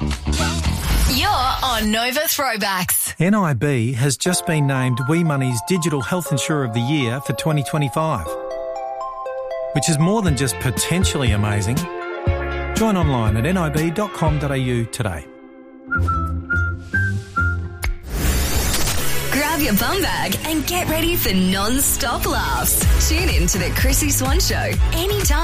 You're on Nova Throwbacks. NIB has just been named We Money's Digital Health Insurer of the Year for 2025, which is more than just potentially amazing. Join online at nib.com.au today. Grab your bum bag and get ready for non-stop laughs. Tune in to the Chrissy Swan Show anytime.